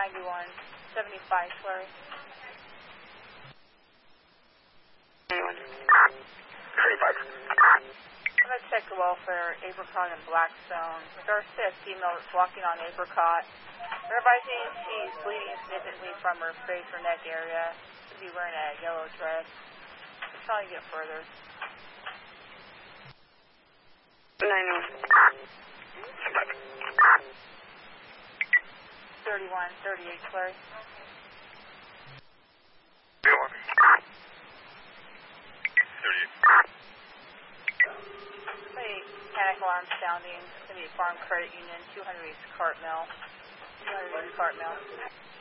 9175 Flurry. 75. I'm going to check the welfare, Apricot and Blackstone. Star 6, female that's walking on Apricot. Everybody's she's bleeding significantly from her face or neck area. Should be wearing a yellow dress. Just trying to get further. 91. 3138 Flurry. 31. 38. Panic alarm sounding. It's going to be Farm Credit Union, 200 East Cartmill. 200 East Cartmill.